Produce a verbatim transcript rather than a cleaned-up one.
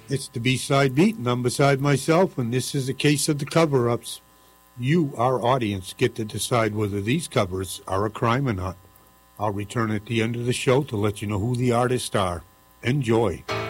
It's the B-side beat, and I'm beside myself, and this is a case of the cover-ups. You, our audience, get to decide whether these covers are a crime or not. I'll return at the end of the show to let you know who the artists are. Enjoy.